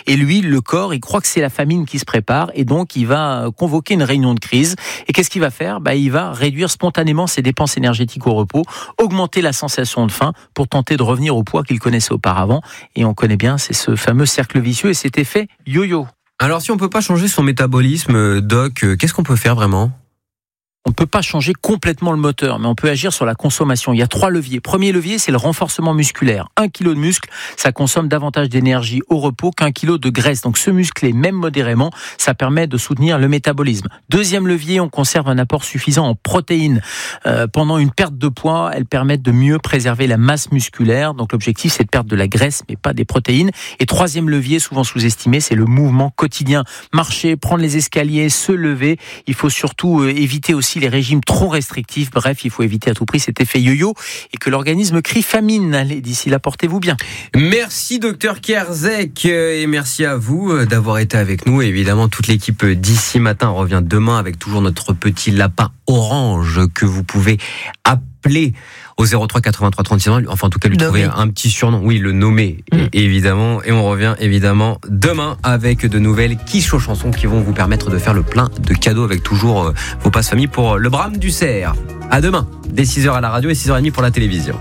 Et lui, le corps, il croit que c'est la famine qui se prépare et donc il va convoquer une réunion de crise. Et qu'est-ce qu'il va faire ? Il va réduire spontanément ses dépenses énergétiques au repos, augmenter la sensation de faim pour tenter de revenir au poids qu'il connaissait auparavant. Et on connaît bien, c'est ce fameux cercle vicieux et cet effet yo-yo. Alors si on peut pas changer son métabolisme, Doc, qu'est-ce qu'on peut faire vraiment ? On ne peut pas changer complètement le moteur, mais on peut agir sur la consommation. Il y a 3 leviers. Premier levier, c'est le renforcement musculaire. 1 kg de muscle, ça consomme davantage d'énergie au repos qu'1 kg de graisse. Donc se muscler, même modérément, ça permet de soutenir le métabolisme. Deuxième levier, on conserve un apport suffisant en protéines. Pendant une perte de poids, elles permettent de mieux préserver la masse musculaire. Donc l'objectif, c'est de perdre de la graisse, mais pas des protéines. Et troisième levier, souvent sous-estimé, c'est le mouvement quotidien. Marcher, prendre les escaliers, se lever. Il faut surtout éviter aussi les régimes trop restrictifs. Bref, il faut éviter à tout prix cet effet yo-yo et que l'organisme crie famine. Allez, d'ici là, portez-vous bien. Merci Dr Kierzek et merci à vous d'avoir été avec nous. Et évidemment, toute l'équipe d'ici matin revient demain avec toujours notre petit lapin orange que vous pouvez appeler au 03 83 36 ans. Enfin, en tout cas, lui trouver un petit surnom. Oui, le nommer, évidemment. Et on revient évidemment demain avec de nouvelles quiches aux chansons qui vont vous permettre de faire le plein de cadeaux avec toujours vos passe-famille pour le Brame du Cerf. À demain, dès 6h à la radio et 6h30 pour la télévision.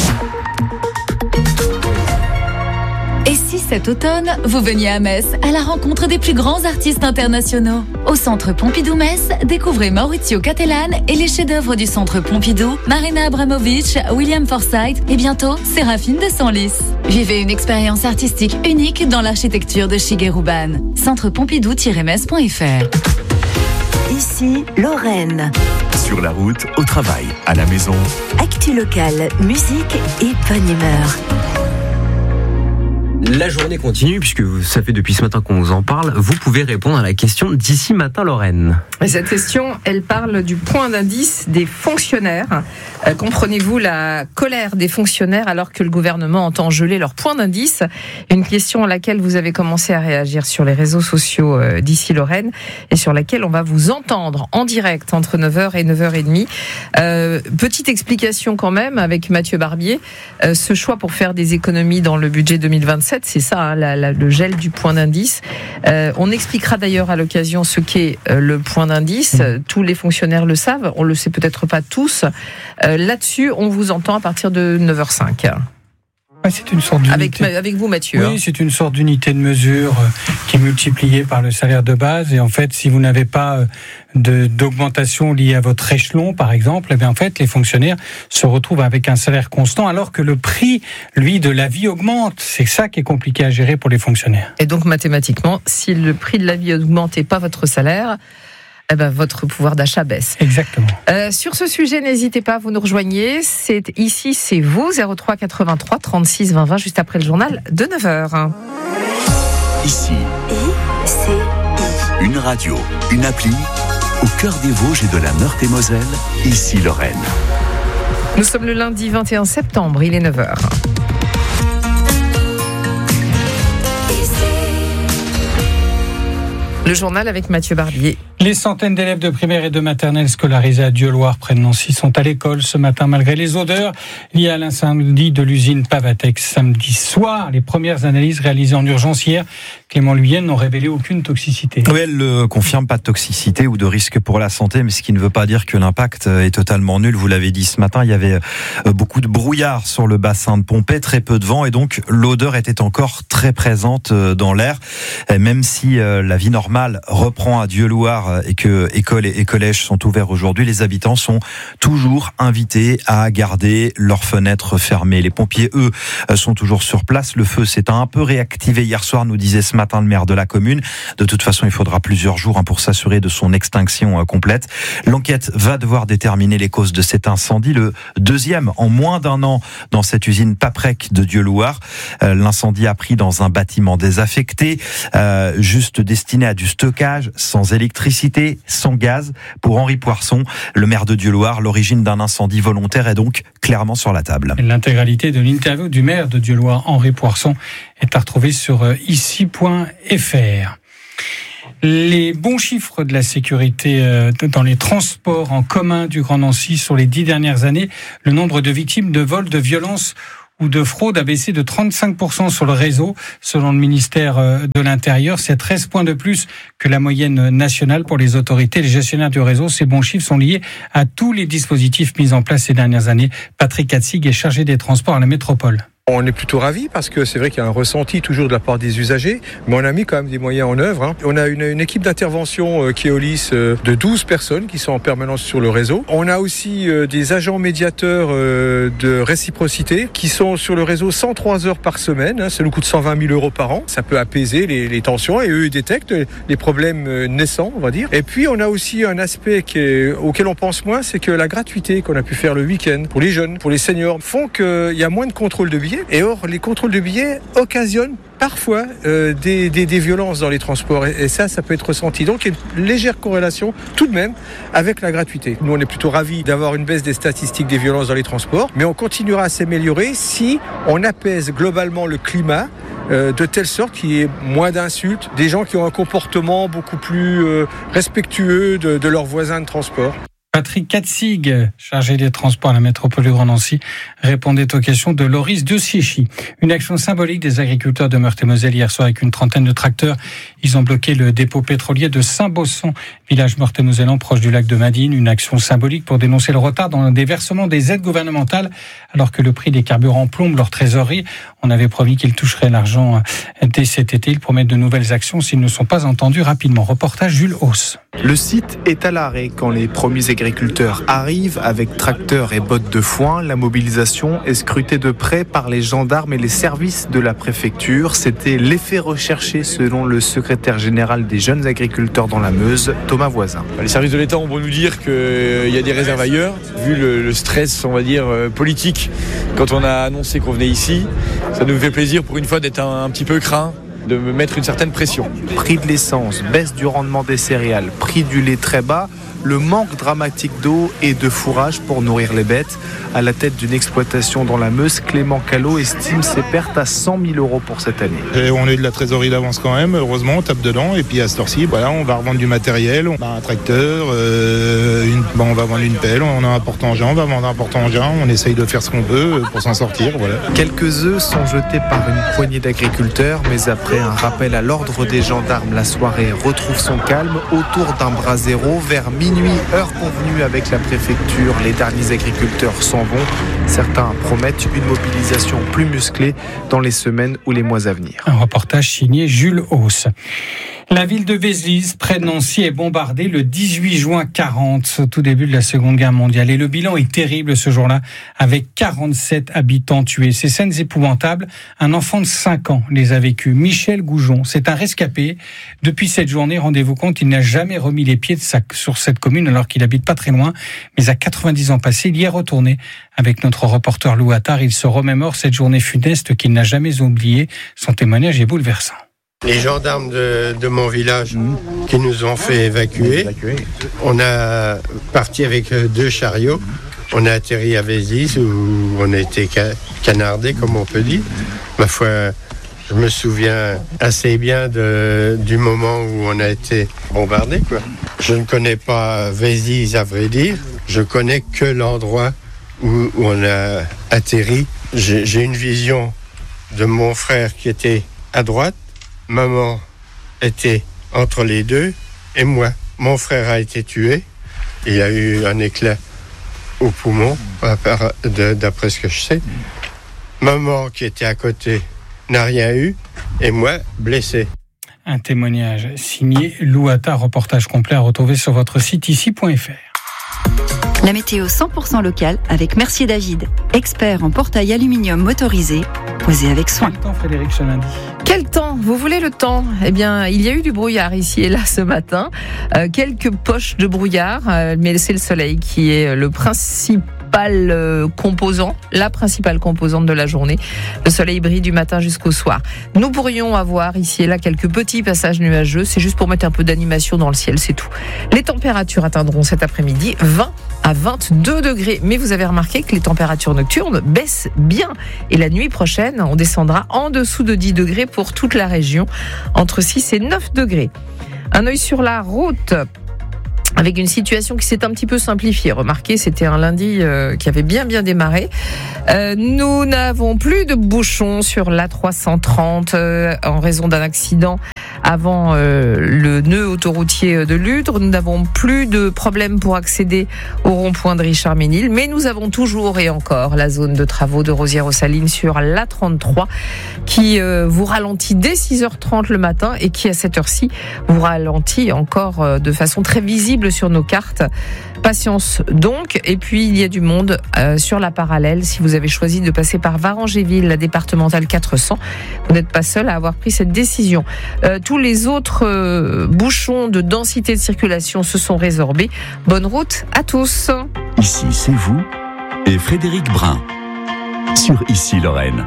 Et si cet automne, vous veniez à Metz à la rencontre des plus grands artistes internationaux ? Au Centre Pompidou-Metz, découvrez Maurizio Cattelan et les chefs-d'œuvre du Centre Pompidou, Marina Abramovic, William Forsythe et bientôt Séraphine de Senlis. Vivez une expérience artistique unique dans l'architecture de Shigeru Ban. Centrepompidou-metz.fr. Ici, Lorraine. Sur la route, au travail, à la maison. Actu locale, musique et bonne humeur. La journée continue puisque ça fait depuis ce matin qu'on vous en parle. Vous pouvez répondre à la question d'ici matin, Lorraine. Et cette question, elle parle du point d'indice des fonctionnaires. Comprenez-vous la colère des fonctionnaires alors que le gouvernement entend geler leur point d'indice ? Une question à laquelle vous avez commencé à réagir sur les réseaux sociaux d'ici Lorraine et sur laquelle on va vous entendre en direct entre 9h et 9h30. Petite explication quand même avec Mathieu Barbier. Ce choix pour faire des économies dans le budget 2027, c'est ça, le gel du point d'indice. On expliquera d'ailleurs à l'occasion ce qu'est le point d'indice. Tous les fonctionnaires le savent, on le sait peut-être pas tous. Là-dessus, on vous entend à partir de 9h05. Ouais, c'est une sorte d'unité. Avec vous, Mathieu. Oui, c'est une sorte d'unité de mesure qui est multipliée par le salaire de base. Et en fait, si vous n'avez pas d'augmentation liée à votre échelon, par exemple, eh bien, en fait, les fonctionnaires se retrouvent avec un salaire constant, alors que le prix, lui, de la vie augmente. C'est ça qui est compliqué à gérer pour les fonctionnaires. Et donc, mathématiquement, si le prix de la vie augmente et pas votre salaire, eh ben, votre pouvoir d'achat baisse. Exactement. Sur ce sujet, n'hésitez pas, vous nous rejoignez. C'est vous, 03 83 36 20 20, juste après le journal de 9h. Ici, ICI. une radio, une appli, au cœur des Vosges et de la Meurthe-et-Moselle, ici Lorraine. Nous sommes le lundi 21 septembre, il est 9h. Le journal avec Mathieu Barbier. Les centaines d'élèves de primaire et de maternelle scolarisés à Dieulouard, près de Nancy, sont à l'école ce matin malgré les odeurs liées à l'incendie de l'usine Pavatex samedi soir. Les premières analyses réalisées en urgence hier, Clément Luyenne, n'ont révélé aucune toxicité. Oui, elle ne confirme pas de toxicité ou de risque pour la santé, mais ce qui ne veut pas dire que l'impact est totalement nul. Vous l'avez dit ce matin, il y avait beaucoup de brouillard sur le bassin de Pompée, très peu de vent, et donc l'odeur était encore très présente dans l'air. Même si la vie normale reprend à Dieulouard et que écoles et collèges sont ouverts aujourd'hui, les habitants sont toujours invités à garder leurs fenêtres fermées. Les pompiers, eux, sont toujours sur place. Le feu s'est un peu réactivé hier soir, nous disait ce matin le maire de la commune. De toute façon, il faudra plusieurs jours pour s'assurer de son extinction complète. L'enquête va devoir déterminer les causes de cet incendie, le deuxième en moins d'un an dans cette usine Paprec de Dieulouard. L'incendie a pris dans un bâtiment désaffecté, juste destiné à du stockage, sans électricité, sans gaz. Pour Henri Poisson, le maire de Dieulouard, l'origine d'un incendie volontaire est donc clairement sur la table. L'intégralité de l'interview du maire de Dieulouard, Henri Poisson, est à retrouver sur ici.fr. Les bons chiffres de la sécurité dans les transports en commun du Grand Nancy sur les 10 dernières années, le nombre de victimes de vols, de violences ou de fraude a baissé de 35% sur le réseau, selon le ministère de l'Intérieur. C'est 13 points de plus que la moyenne nationale pour les autorités. Les gestionnaires du réseau, ces bons chiffres sont liés à tous les dispositifs mis en place ces dernières années. Patrick Katzig est chargé des transports à la métropole. On est plutôt ravis parce que c'est vrai qu'il y a un ressenti toujours de la part des usagers, mais on a mis quand même des moyens en œuvre. On a une équipe d'intervention Keolis de 12 personnes qui sont en permanence sur le réseau. On a aussi des agents médiateurs de réciprocité qui sont sur le réseau 103 heures par semaine. Ça nous coûte 120 000 € par an. Ça peut apaiser les tensions et eux ils détectent les problèmes naissants, on va dire. Et puis on a aussi un aspect auquel on pense moins, c'est que la gratuité qu'on a pu faire le week-end pour les jeunes, pour les seniors, font qu'il y a moins de contrôle de billets. Et or, les contrôles de billets occasionnent parfois des violences dans les transports. Et ça peut être ressenti. Donc, il y a une légère corrélation tout de même avec la gratuité. Nous, on est plutôt ravis d'avoir une baisse des statistiques des violences dans les transports. Mais on continuera à s'améliorer si on apaise globalement le climat de telle sorte qu'il y ait moins d'insultes, des gens qui ont un comportement beaucoup plus respectueux de leurs voisins de transport. Patrick Katzig, chargé des transports à la métropole du Grand Nancy, répondait aux questions de Loris de Siechy. Une action symbolique des agriculteurs de Meurthe-et-Moselle hier soir avec une trentaine de tracteurs. Ils ont bloqué le dépôt pétrolier de Saint-Bosson, village meurthe-et-mosellan proche du lac de Madine. Une action symbolique pour dénoncer le retard dans le déversement des aides gouvernementales alors que le prix des carburants plombe leur trésorerie. On avait promis qu'ils toucheraient l'argent dès cet été. Ils promettent de nouvelles actions s'ils ne sont pas entendus rapidement. Reportage Jules Hauss. Le site est à l'arrêt quand les premiers agriculteurs arrivent avec tracteurs et bottes de foin. La mobilisation est scrutée de près par les gendarmes et les services de la préfecture. C'était l'effet recherché selon le secrétaire général des jeunes agriculteurs dans la Meuse, Thomas Voisin. Les services de l'État ont beau nous dire qu'il y a des réserves ailleurs, vu le stress, on va dire, politique. Quand on a annoncé qu'on venait ici, ça nous fait plaisir pour une fois d'être un petit peu craint, de mettre une certaine pression. Prix de l'essence, baisse du rendement des céréales, prix du lait très bas, le manque dramatique d'eau et de fourrage pour nourrir les bêtes. À la tête d'une exploitation dans la Meuse, Clément Callot estime ses pertes à 100 000 € pour cette année. Et on a eu de la trésorerie d'avance quand même, heureusement, on tape dedans. Et puis à cette heure-ci, voilà, on va revendre du matériel, on a un tracteur, on va vendre une pelle, on a un porte-engin, on va vendre un porte-engin, on essaye de faire ce qu'on peut pour s'en sortir. Voilà. Quelques œufs sont jetés par une poignée d'agriculteurs, mais après un rappel à l'ordre des gendarmes, la soirée retrouve son calme autour d'un brasero vers minuit, heure convenue avec la préfecture. Les derniers agriculteurs s'en vont. Certains promettent une mobilisation plus musclée dans les semaines ou les mois à venir. Un reportage signé Jules Hauss. La ville de Vézelise, près de Nancy, est bombardée le 18 juin 40, au tout début de la Seconde Guerre mondiale. Et le bilan est terrible ce jour-là, avec 47 habitants tués. Ces scènes épouvantables, un enfant de 5 ans les a vécues. Michel Goujon, c'est un rescapé. Depuis cette journée, rendez-vous compte, il n'a jamais remis les pieds sur cette commune, alors qu'il habite pas très loin. Mais à 90 ans passés, il y est retourné. Avec notre reporter Lou Attard, il se remémore cette journée funeste qu'il n'a jamais oubliée. Son témoignage est bouleversant. Les gendarmes de mon village qui nous ont fait évacuer. On a parti avec 2 chariots. On a atterri à Vézelise où on a été canardés, comme on peut dire. Ma foi, je me souviens assez bien du moment où on a été bombardés, quoi. Je ne connais pas Vézelise, à vrai dire. Je connais que l'endroit où on a atterri. J'ai une vision de mon frère qui était à droite. Maman était entre les deux et moi. Mon frère a été tué. Il a eu un éclat au poumon, d'après ce que je sais. Maman, qui était à côté, n'a rien eu. Et moi, blessé. Un témoignage signé Lou Attard, reportage complet à retrouver sur votre site ici.fr. La météo 100% locale avec Mercier David, expert en portail aluminium motorisé, posé avec soin. Quel temps, Frédéric, ce lundi ? Quel temps ? Vous voulez le temps ? Eh bien, il y a eu du brouillard ici et là ce matin. Quelques poches de brouillard, mais c'est le soleil qui est le principal composant, la principale composante de la journée. Le soleil brille du matin jusqu'au soir. Nous pourrions avoir ici et là quelques petits passages nuageux. C'est juste pour mettre un peu d'animation dans le ciel, c'est tout. Les températures atteindront cet après-midi 20 à 22 degrés. Mais vous avez remarqué que les températures nocturnes baissent bien. Et la nuit prochaine, on descendra en dessous de 10 degrés pour toute la région, entre 6 et 9 degrés. Un œil sur la route. avec une situation qui s'est un petit peu simplifiée. Remarquez, c'était un lundi qui avait bien démarré. Nous n'avons plus de bouchons sur l'A330 en raison d'un accident avant le nœud autoroutier de Ludre. Nous n'avons plus de problème pour accéder au rond-point de Richard-Ménil, mais nous avons toujours et encore la zone de travaux de Rosières-aux-Salines sur l'A33 qui vous ralentit dès 6h30 le matin et qui à cette heure-ci vous ralentit encore de façon très visible sur nos cartes. Patience donc. Et puis il y a du monde sur la parallèle. Si vous avez choisi de passer par Varangéville, la départementale 400, vous n'êtes pas seul à avoir pris cette décision. Tous les autres bouchons de densité de circulation se sont résorbés. Bonne route à tous. Ici, c'est vous et Frédéric Brun sur Ici Lorraine.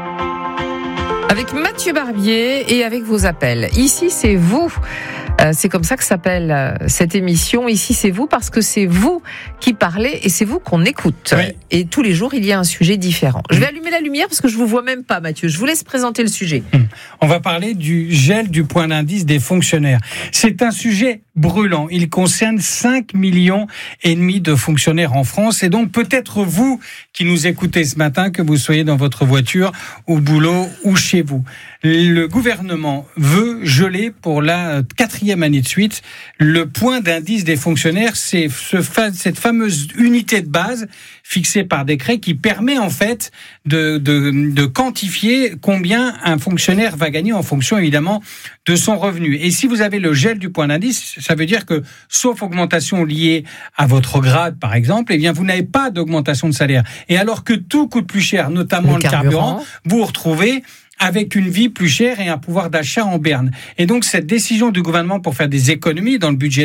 Avec Mathieu Barbier et avec vos appels. Ici, c'est vous. C'est comme ça que s'appelle cette émission. Ici, c'est vous parce que c'est vous qui parlez et c'est vous qu'on écoute. Oui. Et tous les jours, il y a un sujet différent. Je vais allumer la lumière parce que je vous vois même pas, Mathieu. Je vous laisse présenter le sujet. On va parler du gel du point d'indice des fonctionnaires. C'est un sujet brûlant. Il concerne 5,5 millions de fonctionnaires en France. Et donc, peut-être vous qui nous écoutez ce matin, que vous soyez dans votre voiture, au boulot ou chez vous. Le gouvernement veut geler pour la 4e année de suite le point d'indice des fonctionnaires. C'est cette fameuse unité de base fixée par décret qui permet en fait de quantifier combien un fonctionnaire va gagner en fonction évidemment de son revenu. Et si vous avez le gel du point d'indice, ça veut dire que sauf augmentation liée à votre grade par exemple, eh bien vous n'avez pas d'augmentation de salaire. Et alors que tout coûte plus cher, notamment le carburant, vous vous retrouvez avec une vie plus chère et un pouvoir d'achat en berne. Et donc, cette décision du gouvernement pour faire des économies dans le budget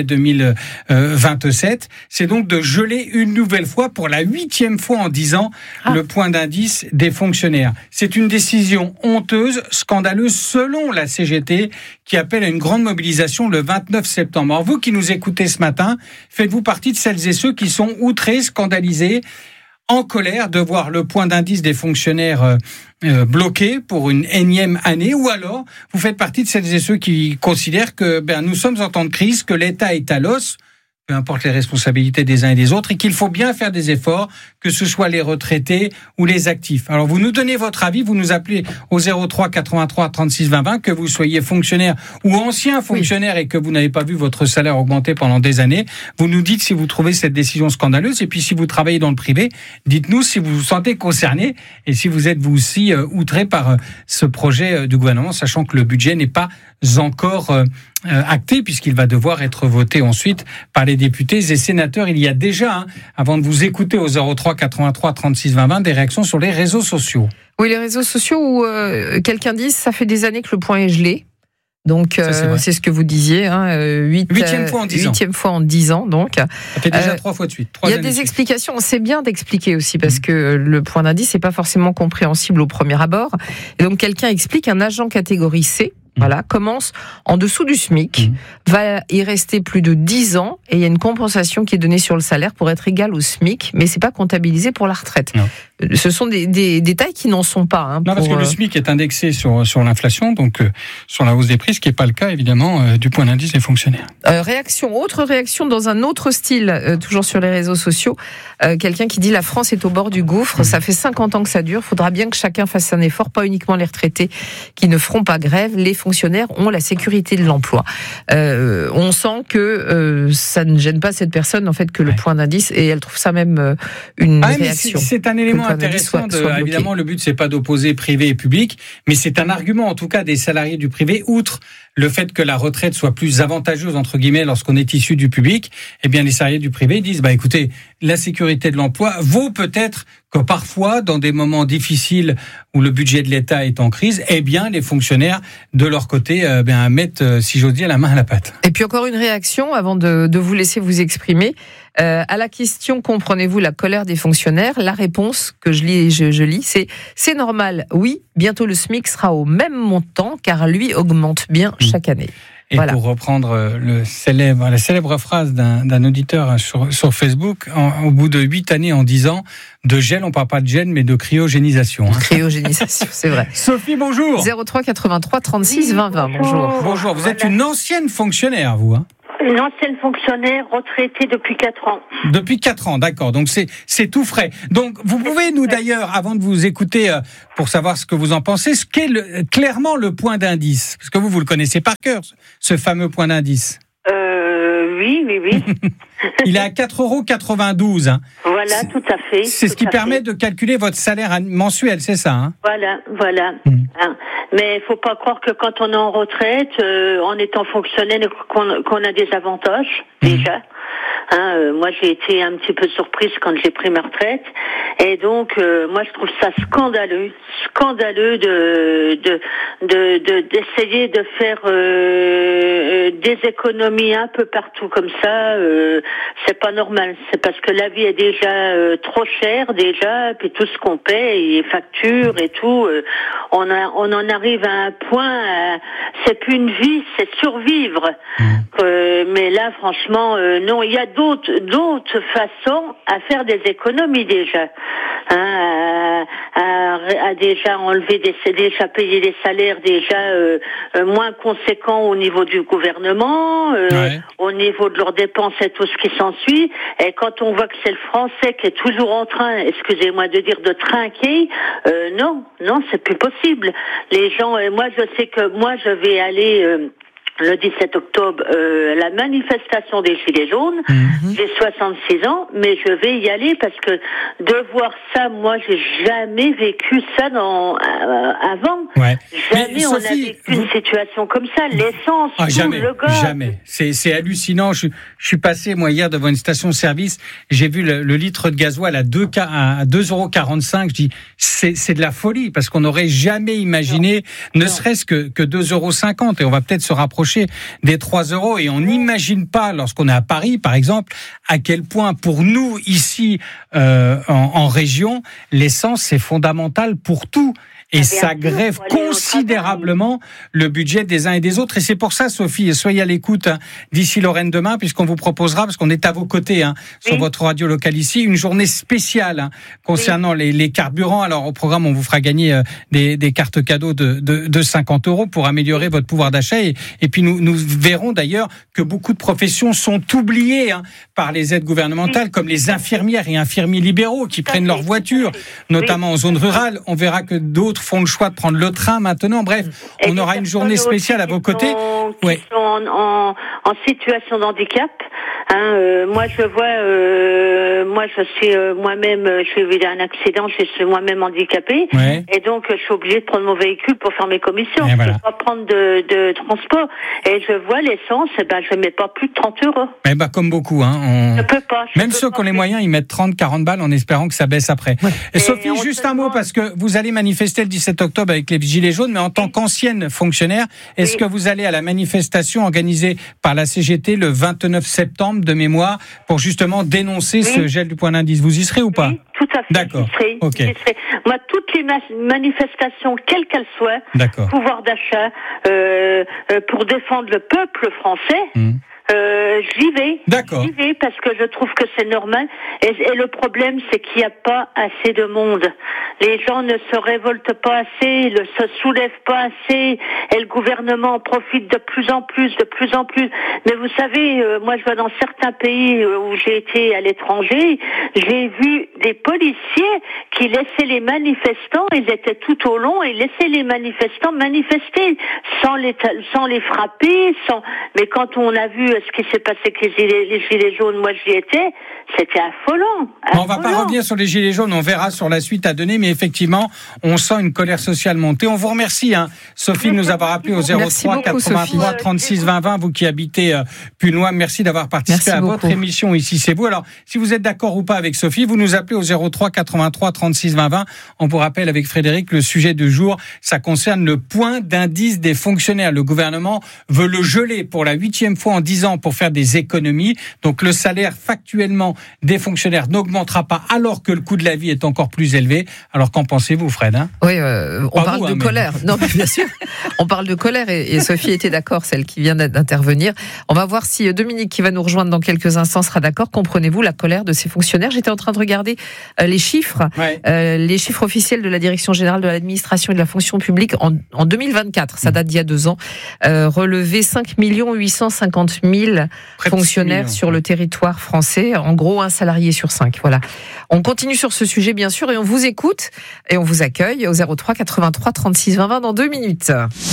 2027, c'est donc de geler une nouvelle fois, pour la 8e fois en 10 ans, le point d'indice des fonctionnaires. C'est une décision honteuse, scandaleuse, selon la CGT, qui appelle à une grande mobilisation le 29 septembre. Alors, vous qui nous écoutez ce matin, faites-vous partie de celles et ceux qui sont outrés, scandalisés, en colère de voir le point d'indice des fonctionnaires bloqué pour une énième année, ou alors vous faites partie de celles et ceux qui considèrent que nous sommes en temps de crise, que l'État est à l'os, peu importe les responsabilités des uns et des autres, et qu'il faut bien faire des efforts, que ce soit les retraités ou les actifs. Alors vous nous donnez votre avis, vous nous appelez au 03 83 36 20 20, que vous soyez fonctionnaire ou ancien fonctionnaire et que vous n'avez pas vu votre salaire augmenter pendant des années. Vous nous dites si vous trouvez cette décision scandaleuse, et puis si vous travaillez dans le privé, dites-nous si vous vous sentez concerné et si vous êtes vous aussi outré par ce projet du gouvernement, sachant que le budget n'est pas encore acté, puisqu'il va devoir être voté ensuite par les députés et sénateurs. Il y a déjà, avant de vous écouter au 03 83 36 20 20, des réactions sur les réseaux sociaux. Oui, les réseaux sociaux où quelqu'un dit ça fait des années que le point est gelé. Donc, c'est ce que vous disiez. 8e fois en 10 ans. 8e fois en 10 ans, donc. Ça fait déjà 3 fois de suite. Il y a des explications. C'est bien d'expliquer aussi, parce que le point d'indice n'est pas forcément compréhensible au premier abord. Et donc, quelqu'un explique, un agent catégorie C, commence en dessous du SMIC, va y rester plus de 10 ans, et il y a une compensation qui est donnée sur le salaire pour être égal au SMIC, mais c'est pas comptabilisé pour la retraite. Non. Ce sont des détails qui n'en sont pas. Non, parce que le SMIC est indexé sur l'inflation, donc sur la hausse des prix, ce qui n'est pas le cas, évidemment, du point d'indice des fonctionnaires. Autre réaction dans un autre style, toujours sur les réseaux sociaux, quelqu'un qui dit la France est au bord du gouffre, ça fait 50 ans que ça dure, faudra bien que chacun fasse un effort, pas uniquement les retraités qui ne feront pas grève, les fonctionnaires ont la sécurité de l'emploi. On sent que ça ne gêne pas cette personne, en fait, que le point d'indice, et elle trouve ça même une réaction. C'est un élément intéressant. Évidemment, le but, c'est pas d'opposer privé et public, mais c'est un argument, en tout cas, des salariés du privé, outre le fait que la retraite soit plus avantageuse, entre guillemets, lorsqu'on est issu du public. Eh bien, les salariés du privé disent, écoutez, la sécurité de l'emploi vaut peut-être que parfois, dans des moments difficiles où le budget de l'État est en crise, eh bien, les fonctionnaires, de leur côté, mettent, si j'ose dire, la main à la pâte. Et puis encore une réaction, avant de vous laisser vous exprimer. À la question, comprenez-vous la colère des fonctionnaires? La réponse que je lis, c'est normal. Oui, bientôt le SMIC sera au même montant, car lui augmente bien chaque année. Et pour reprendre la célèbre phrase d'un auditeur sur Facebook, au bout de 8 années en 10 ans de gel, on ne parle pas de gel, mais de cryogénisation. Cryogénisation, c'est vrai. Sophie, bonjour. 03 83 36 20 20, bonjour. Bonjour, vous êtes une ancienne fonctionnaire, vous. Une ancienne fonctionnaire retraitée depuis 4 ans. Depuis 4 ans, d'accord. Donc c'est tout frais. Donc vous pouvez nous d'ailleurs, avant de vous écouter, pour savoir ce que vous en pensez, ce qu'est clairement le point d'indice, parce que vous le connaissez par cœur, ce fameux point d'indice. Oui. Il est à 4,92 €. Hein. Voilà, tout à fait. C'est ce qui permet de calculer votre salaire mensuel, c'est ça, hein? Voilà. Mais il faut pas croire que quand on est en retraite, en étant fonctionnaire, qu'on a des avantages, déjà. Moi, j'ai été un petit peu surprise quand j'ai pris ma retraite. Et donc, moi, je trouve ça scandaleux d'essayer de faire des économies un peu partout comme ça. C'est pas normal. C'est parce que la vie est déjà trop chère déjà, puis tout ce qu'on paie, et factures et tout, on en arrive à un point. C'est plus une vie, c'est survivre. Mais là, franchement, non, il y a d'autres façons à faire des économies déjà. À déjà enlever déjà payer des salaires déjà moins conséquents au niveau du gouvernement, au niveau de leurs dépenses et tout ce qui s'ensuit. Et quand on voit que c'est le français qui est toujours en train, excusez-moi de dire, de trinquer, non, c'est plus possible. Les gens, moi je sais que moi je vais aller le 17 octobre, la manifestation des Gilets jaunes. J'ai 66 ans, mais je vais y aller parce que de voir ça, moi, j'ai jamais vécu ça avant. Jamais on a vécu une situation comme ça. L'essence, jamais, le gaz. Jamais. C'est hallucinant. Je suis passé, moi, hier, devant une station-service. J'ai vu le litre de gasoil à 2,45 €. Je dis, c'est de la folie parce qu'on n'aurait jamais imaginé, ne serait-ce que 2,50 €. Et on va peut-être se rapprocher des 3 € et on n'imagine pas, lorsqu'on est à Paris par exemple, à quel point pour nous ici en région, l'essence c'est fondamental pour tout. Et ça grève considérablement le budget des uns et des autres. Et c'est pour ça, Sophie, soyez à l'écoute d'ici Lorraine demain, puisqu'on vous proposera, parce qu'on est à vos côtés sur votre radio locale ici, une journée spéciale concernant les carburants. Alors au programme, on vous fera gagner des cartes cadeaux de 50 € pour améliorer votre pouvoir d'achat. Et puis nous verrons d'ailleurs que beaucoup de professions sont oubliées par les aides gouvernementales, comme les infirmières et infirmiers libéraux qui prennent leur voiture, notamment en zone rurale. On verra que d'autres font le choix de prendre le train maintenant. Bref, on aura une journée spéciale à vos côtés. Qui sont en situation de handicap. Moi, je vois, moi, je suis moi-même, j'ai eu un accident, je suis moi-même handicapée, et donc je suis obligée de prendre mon véhicule pour faire mes commissions. Je ne peux pas prendre de transport, et je vois l'essence, je ne mets pas plus de 30 €. Comme beaucoup, Je peux pas. Même ceux qui ont les moyens, ils mettent 30-40 balles en espérant que ça baisse après. Et Sophie, juste un mot, parce que vous allez manifester le 17 octobre avec les Gilets jaunes, mais en tant qu'ancienne fonctionnaire, est-ce que vous allez à la manifestation organisée par la CGT le 29 septembre de mémoire pour justement dénoncer ce gel du point d'indice? Vous y serez ou pas? Tout à fait. D'accord. J'y serai. Moi, toutes les manifestations, quelles qu'elles soient, pouvoir d'achat, pour défendre le peuple français, j'y vais. D'accord. J'y vais parce que je trouve que c'est normal. Et le problème, c'est qu'il n'y a pas assez de monde. Les gens ne se révoltent pas assez, ne se soulèvent pas assez, et le gouvernement en profite de plus en plus. Mais vous savez, moi, je vois dans certains pays où j'ai été à l'étranger, j'ai vu des policiers qui laissaient les manifestants, ils étaient tout au long, et laissaient les manifestants manifester sans les frapper, mais quand on a vu ce qui s'est passé avec les gilets jaunes, moi j'y étais, c'était affolant. On va pas revenir sur les gilets jaunes, on verra sur la suite à donner, mais effectivement, on sent une colère sociale monter. On vous remercie, Sophie, de nous avoir appelé au 03 83 36 20 20, vous qui habitez plus loin. Merci d'avoir participé à votre émission Ici c'est vous. Alors, si vous êtes d'accord ou pas avec Sophie, vous nous appelez au 03 83 36 20 20. On vous rappelle avec Frédéric, le sujet du jour, ça concerne le point d'indice des fonctionnaires. Le gouvernement veut le geler pour la 8e fois en 10 ans pour faire des économies. Donc le salaire factuellement des fonctionnaires n'augmentera pas alors que le coût de la vie est encore plus élevé. Alors qu'en pensez-vous, Fred? Oui, on parle de colère. Non, mais bien sûr, on parle de colère et Sophie était d'accord, celle qui vient d'intervenir. On va voir si Dominique, qui va nous rejoindre dans quelques instants, sera d'accord. Comprenez-vous la colère de ces fonctionnaires? J'étais en train de regarder les chiffres officiels de la Direction générale de l'administration et de la fonction publique en 2024. Ça date d'il y a 2 ans. Relevé 5 850 000 000 fonctionnaires sur le territoire français. En gros, un salarié sur 5. Voilà. On continue sur ce sujet, bien sûr, et on vous écoute et on vous accueille au 03 83 36 20 20 dans 2 minutes.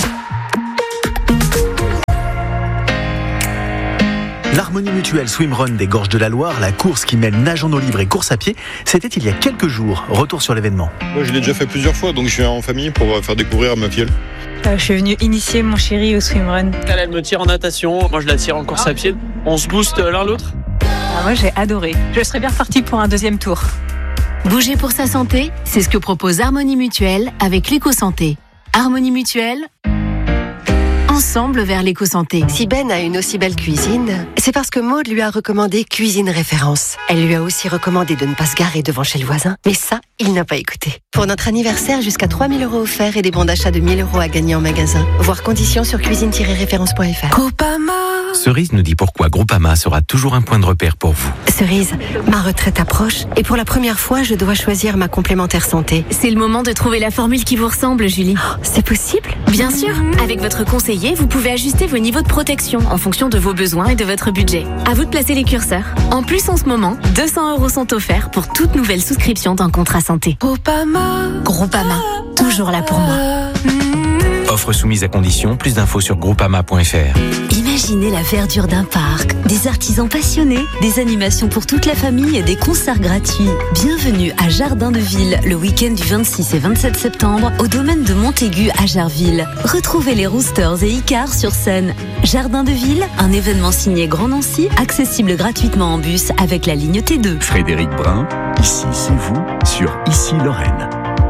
L'Harmonie Mutuelle Swimrun des Gorges de la Loire, la course qui mêle nage en eau libre et course à pied, c'était il y a quelques jours. Retour sur l'événement. Moi, je l'ai déjà fait plusieurs fois, donc je suis en famille pour faire découvrir à ma filleule. Je suis venue initier mon chéri au swimrun. Elle me tire en natation, moi je la tire en course à pied. On se booste l'un l'autre. Moi j'ai adoré. Je serais bien repartie pour un deuxième tour. Bouger pour sa santé, c'est ce que propose Harmonie Mutuelle avec l'éco-santé. Harmonie Mutuelle, ensemble vers l'éco-santé. Si Ben a une aussi belle cuisine, c'est parce que Maud lui a recommandé Cuisine Référence. Elle lui a aussi recommandé de ne pas se garer devant chez le voisin, mais ça, il n'a pas écouté. Pour notre anniversaire, jusqu'à 3 000 € offerts et des bons d'achat de 1 000 € à gagner en magasin. Voir conditions sur cuisine-référence.fr. Groupama. Cerise nous dit pourquoi Groupama sera toujours un point de repère pour vous. Cerise, ma retraite approche et pour la première fois, je dois choisir ma complémentaire santé. C'est le moment de trouver la formule qui vous ressemble, Julie. Oh, c'est possible ? Bien sûr. Avec votre conseiller, vous pouvez ajuster vos niveaux de protection en fonction de vos besoins et de votre budget. À vous de placer les curseurs. En plus, en ce moment, 200 € sont offerts pour toute nouvelle souscription d'un contrat santé. Groupama, toujours là pour moi. Offre soumise à condition, plus d'infos sur groupama.fr. Imaginez la verdure d'un parc, des artisans passionnés, des animations pour toute la famille et des concerts gratuits. Bienvenue à Jardin de Ville, le week-end du 26 et 27 septembre, au domaine de Montaigu à Jarville. Retrouvez les Roosters et Icars sur scène. Jardin de Ville, un événement signé Grand Nancy, accessible gratuitement en bus avec la ligne T2. Frédéric Brun, ici c'est vous, sur Ici Lorraine.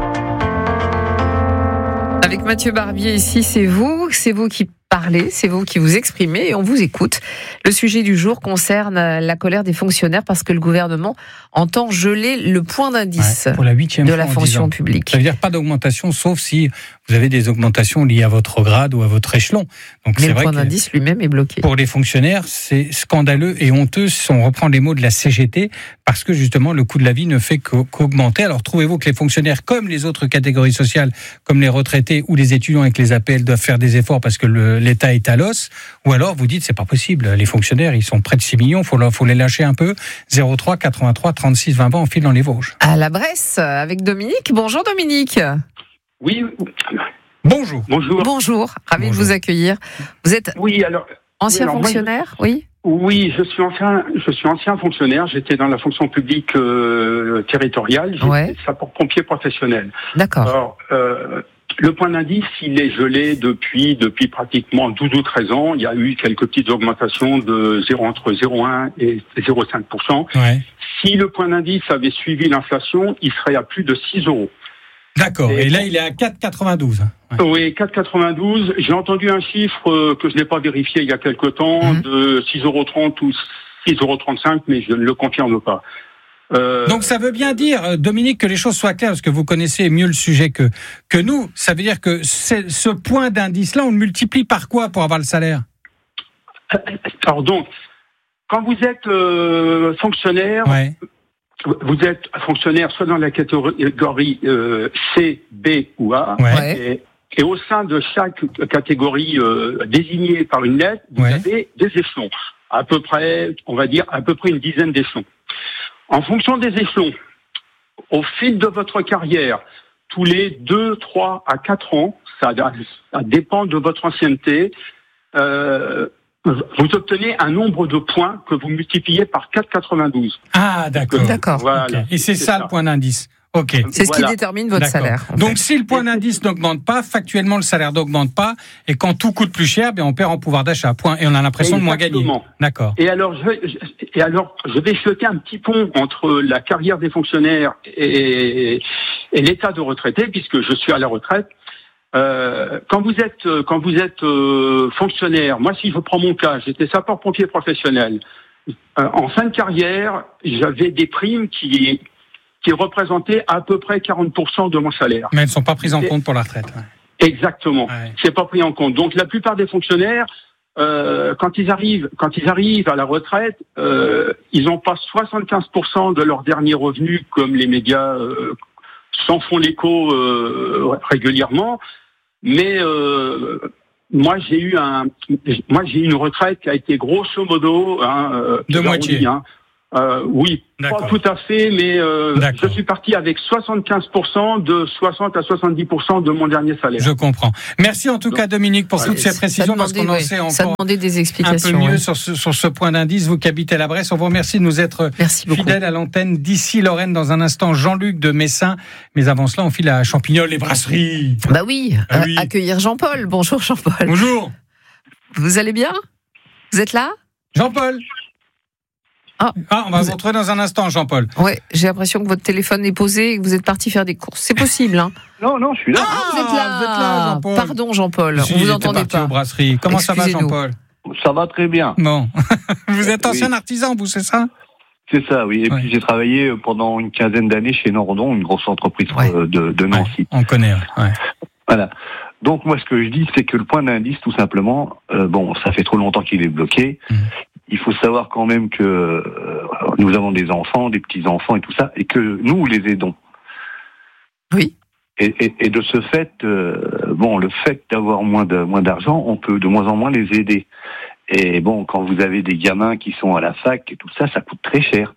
Avec Mathieu Barbier, ici, c'est vous qui parlez, c'est vous qui vous exprimez et on vous écoute. Le sujet du jour concerne la colère des fonctionnaires parce que le gouvernement entend geler le point d'indice pour la 8e de fois la fonction publique. Ça veut dire pas d'augmentation, sauf si vous avez des augmentations liées à votre grade ou à votre échelon. Donc, mais le point d'indice lui-même est bloqué. Pour les fonctionnaires, c'est scandaleux et honteux si on reprend les mots de la CGT, parce que justement le coût de la vie ne fait qu'augmenter. Alors trouvez-vous que les fonctionnaires, comme les autres catégories sociales, comme les retraités ou les étudiants avec les APL, doivent faire des efforts parce que l'État est à l'os, ou alors vous dites c'est pas possible, les fonctionnaires ils sont près de 6 millions, faut les lâcher un peu. 03 83 36 20 20, on file dans les Vosges. À la Bresse, avec Dominique. Bonjour Dominique. Oui. Bonjour. Bonjour. Ravi de vous accueillir. Vous êtes ancien fonctionnaire, oui. Oui, je suis ancien fonctionnaire. J'étais dans la fonction publique territoriale. J'étais sapeur-pompier professionnel. D'accord. Alors, le point d'indice, il est gelé depuis pratiquement 12 ou 13 ans. Il y a eu quelques petites augmentations entre 0,1 et 0,5%. Ouais. Si le point d'indice avait suivi l'inflation, il serait à plus de 6 €. D'accord. Et là, il est à 4,92. Ouais. Oui, 4,92. J'ai entendu un chiffre que je n'ai pas vérifié il y a quelque temps, de 6,30 € ou 6,35 €, mais je ne le confirme pas. Donc ça veut bien dire, Dominique, que les choses soient claires, parce que vous connaissez mieux le sujet que nous. Ça veut dire que ce point d'indice-là, on le multiplie par quoi pour avoir le salaire ? Alors donc, quand vous êtes fonctionnaire, vous êtes fonctionnaire soit dans la catégorie C, B ou A, et au sein de chaque catégorie désignée par une lettre, vous avez des échelons. À peu près une dizaine d'échelons. En fonction des échelons, au fil de votre carrière, tous les 2, 3 à 4 ans, ça dépend de votre ancienneté, vous obtenez un nombre de points que vous multipliez par 4,92. Ah, d'accord. Voilà, okay. Et c'est ça le point d'indice. Ok. C'est ce qui détermine votre salaire. Donc, si le point d'indice n'augmente pas, factuellement, le salaire n'augmente pas. Et quand tout coûte plus cher, on perd en pouvoir d'achat. Point. Et on a l'impression de moins gagner. D'accord. Et alors, je vais jeter un petit pont entre la carrière des fonctionnaires et l'état de retraité, puisque je suis à la retraite. Quand vous êtes fonctionnaire, moi, si je prends mon cas, j'étais sapeur-pompier professionnel. En fin de carrière, j'avais des primes qui représentaient à peu près 40% de mon salaire. Mais elles ne sont pas prises en compte pour la retraite. Ouais. Exactement. Ouais. C'est pas pris en compte. Donc la plupart des fonctionnaires, quand ils arrivent à la retraite, ils n'ont pas 75% de leurs derniers revenus, comme les médias s'en font l'écho régulièrement. Mais moi j'ai eu une retraite qui a été grosso modo de moitié. Oui, D'accord. pas tout à fait, mais je suis parti avec 75% de 60 à 70% de mon dernier salaire. Je comprends. Merci en tout cas Dominique pour toutes ces précisions, parce qu'on en sait encore des explications, un peu mieux sur ce point d'indice. Vous qui habitez la Bresse, on vous remercie de nous être fidèles à l'antenne d'ici Lorraine. Dans un instant, Jean-Luc de Messin. Mais avant cela, on file à Champignol, les brasseries. Bah oui, accueillir Jean-Paul. Bonjour Jean-Paul. Bonjour. Vous allez bien ? Vous êtes là ? Jean-Paul. On va vous retrouver dans un instant, Jean-Paul. Ouais, j'ai l'impression que votre téléphone est posé et que vous êtes parti faire des courses. C'est possible, hein ? Non, je suis là. Vous êtes là, Jean-Paul. Pardon, Jean-Paul. On vous entendait pas. Aux brasseries. Comment ça va, Jean-Paul ? Ça va très bien. Bon. Vous êtes ancien artisan, vous, c'est ça ? C'est ça, oui. Et puis j'ai travaillé pendant une quinzaine d'années chez Nordon, une grosse entreprise de Nancy. Ouais, on connaît, ouais. Voilà. Donc moi, ce que je dis, c'est que le point d'indice, tout simplement, ça fait trop longtemps qu'il est bloqué. Il faut savoir quand même que nous avons des enfants, des petits-enfants et tout ça, et que nous les aidons. Oui. Et de ce fait, le fait d'avoir moins d'argent, on peut de moins en moins les aider. Et quand vous avez des gamins qui sont à la fac et tout ça, ça coûte très cher.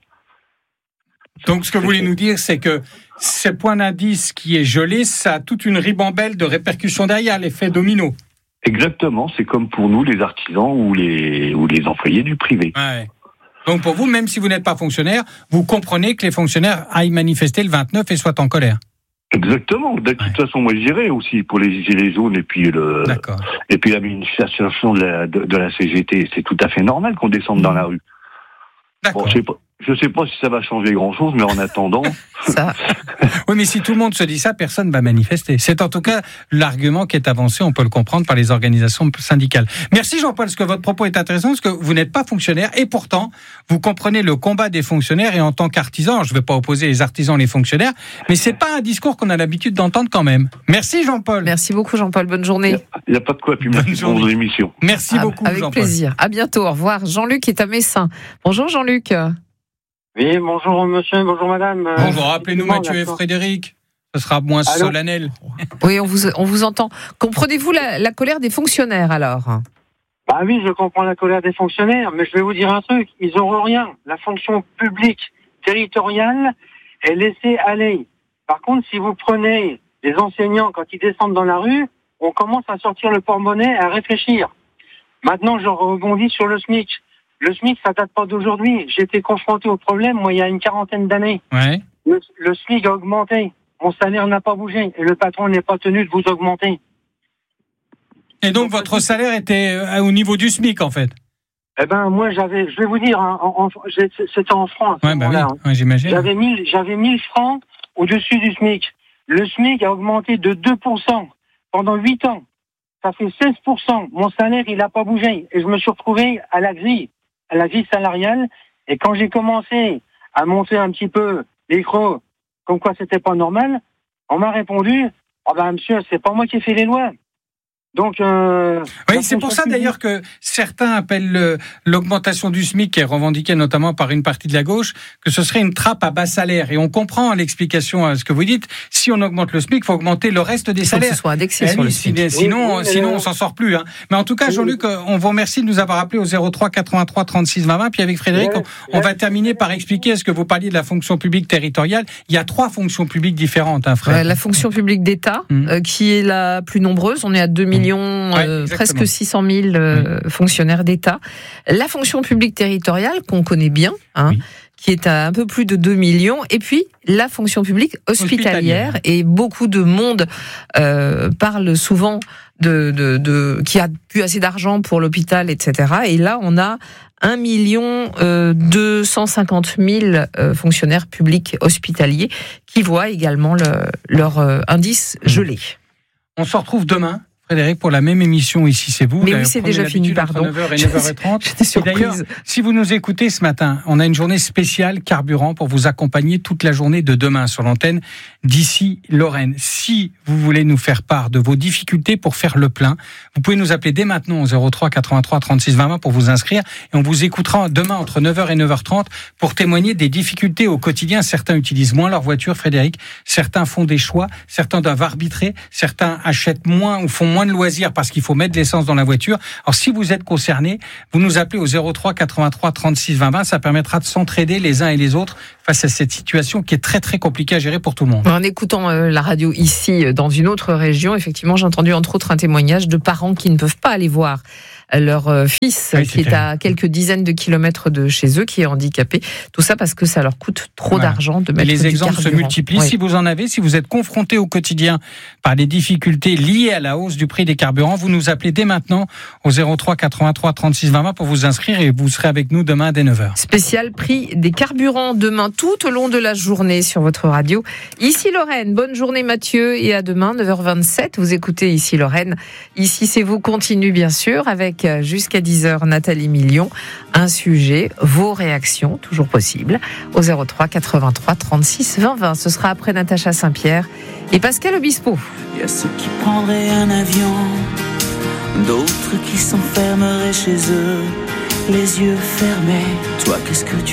Donc ce que vous voulez nous dire, c'est que ce point d'indice qui est gelé, ça a toute une ribambelle de répercussions derrière, l'effet domino. Exactement, c'est comme pour nous les artisans ou les employés du privé. Ouais. Donc pour vous, même si vous n'êtes pas fonctionnaire, vous comprenez que les fonctionnaires aillent manifester le 29 et soient en colère. Exactement. De toute façon, moi je dirais aussi pour les gilets jaunes et puis la manifestation de la CGT, c'est tout à fait normal qu'on descende dans la rue. D'accord. Je sais pas si ça va changer grand-chose, mais en attendant... Oui, mais si tout le monde se dit ça, personne ne va manifester. C'est en tout cas l'argument qui est avancé, on peut le comprendre, par les organisations syndicales. Merci Jean-Paul, parce que votre propos est intéressant, parce que vous n'êtes pas fonctionnaire, et pourtant, vous comprenez le combat des fonctionnaires, et en tant qu'artisan, je ne vais pas opposer les artisans et les fonctionnaires, mais c'est pas un discours qu'on a l'habitude d'entendre quand même. Merci Jean-Paul. Merci beaucoup Jean-Paul, bonne journée. Il n'y a pas de quoi, puis merci pour l'émission. Merci beaucoup avec Jean-Paul. Plaisir. À bientôt, au revoir. Jean-Luc est à Messin. Bonjour Jean-Luc. Oui, bonjour monsieur, bonjour madame. Bonjour, rappelez-nous Mathieu et Frédéric. Ce sera moins solennel. Oui, on vous entend. Comprenez-vous la colère des fonctionnaires alors ? Bah oui, je comprends la colère des fonctionnaires, mais je vais vous dire un truc, ils n'auront rien. La fonction publique territoriale est laissée aller. Par contre, si vous prenez les enseignants quand ils descendent dans la rue, on commence à sortir le porte-monnaie, à réfléchir. Maintenant, je rebondis sur le SMIC. Le SMIC, ça date pas d'aujourd'hui. J'ai été confronté au problème, moi, il y a une quarantaine d'années. Ouais. Le SMIC a augmenté. Mon salaire n'a pas bougé. Et le patron n'est pas tenu de vous augmenter. Et donc, votre salaire était au niveau du SMIC, en fait ? Eh ben, moi, je vais vous dire, c'était en francs. Ouais, bah oui, ouais, j'imagine. J'avais 1000 francs au-dessus du SMIC. Le SMIC a augmenté de 2% pendant 8 ans. Ça fait 16%. Mon salaire, il n'a pas bougé. Et je me suis retrouvé à la grille salariale. Et quand j'ai commencé à monter un petit peu les crocs, comme quoi c'était pas normal, on m'a répondu, monsieur, c'est pas moi qui ai fait les lois. Donc, oui, c'est pour ça d'ailleurs que certains appellent l'augmentation du SMIC, qui est revendiquée notamment par une partie de la gauche, que ce serait une trappe à bas salaire. Et on comprend l'explication à ce que vous dites. Si on augmente le SMIC, il faut augmenter le reste des salaires. Il faut que ce soit indexé sur le SMIC. Sinon, on s'en sort plus. Hein. Mais en tout cas, Jean-Luc, on vous remercie de nous avoir appelé au 03 83 36 20 20. Puis avec Frédéric, on va terminer par expliquer, est-ce que vous parliez de la fonction publique territoriale. Il y a 3 fonctions publiques différentes, hein, Fred. La fonction publique d'État, qui est la plus nombreuse. On est à 2 millions, presque 600 000 fonctionnaires d'État. La fonction publique territoriale, qu'on connaît bien, qui est à un peu plus de 2 millions. Et puis, la fonction publique hospitalière. Et beaucoup de monde parle souvent qui a plus assez d'argent pour l'hôpital, etc. Et là, on a 1 250 000 fonctionnaires publics hospitaliers qui voient également leur indice gelé. On se retrouve demain, Frédéric, pour la même émission ici, c'est vous. Mais oui, c'est déjà fini, pardon. 9h et 9h30. J'étais surprise. Et d'ailleurs, si vous nous écoutez ce matin, on a une journée spéciale carburant pour vous accompagner toute la journée de demain sur l'antenne d'ici Lorraine. Si vous voulez nous faire part de vos difficultés pour faire le plein, vous pouvez nous appeler dès maintenant au 03 83 36 20 20 pour vous inscrire et on vous écoutera demain entre 9h et 9h30 pour témoigner des difficultés au quotidien. Certains utilisent moins leur voiture, Frédéric. Certains font des choix. Certains doivent arbitrer. Certains achètent moins ou font moins moins de loisirs parce qu'il faut mettre de l'essence dans la voiture. Alors si vous êtes concerné, vous nous appelez au 03 83 36 20 20. Ça permettra de s'entraider les uns et les autres face à cette situation qui est très très compliquée à gérer pour tout le monde. En écoutant la radio ici, dans une autre région, effectivement, j'ai entendu entre autres un témoignage de parents qui ne peuvent pas aller voir leur fils qui est à quelques dizaines de kilomètres de chez eux, qui est handicapé. Tout ça parce que ça leur coûte trop d'argent de mettre du carburant. Les exemples se multiplient. Si vous en avez, si vous êtes confronté au quotidien par des difficultés liées à la hausse du prix des carburants, vous nous appelez dès maintenant au 03 83 36 20 20 pour vous inscrire et vous serez avec nous demain dès 9h. Spécial prix des carburants demain tout au long de la journée sur votre radio. Ici Lorraine, bonne journée Mathieu et à demain 9h27. Vous écoutez Ici Lorraine. Ici c'est vous continue bien sûr avec jusqu'à 10h Nathalie Million. Un sujet, vos réactions, toujours possible, au 03 83 36 20 20. Ce sera après Natacha Saint-Pierre et Pascal Obispo. Il y a ceux qui prendraient un avion, d'autres qui s'enfermeraient chez eux, les yeux fermés. Toi, qu'est-ce que tu ferais ?